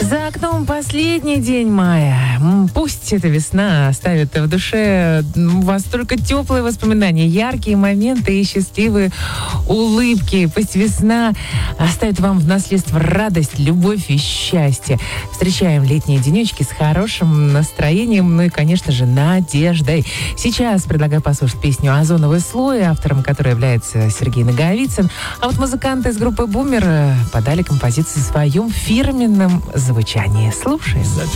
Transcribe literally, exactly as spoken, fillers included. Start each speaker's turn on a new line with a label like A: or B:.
A: За окном последний день мая. Пусть эта весна оставит в душе у вас только теплые воспоминания, яркие моменты и счастливые улыбки. Пусть весна оставит вам в наследство радость, любовь и счастье. Встречаем летние денечки с хорошим настроением, ну и, конечно же, надеждой. Сейчас предлагаю послушать песню «Озоновый слой», автором которой является Сергей Наговицын. А вот музыканты из группы «Бумер» подали композицию в своем фирменном звучании. Слушаем.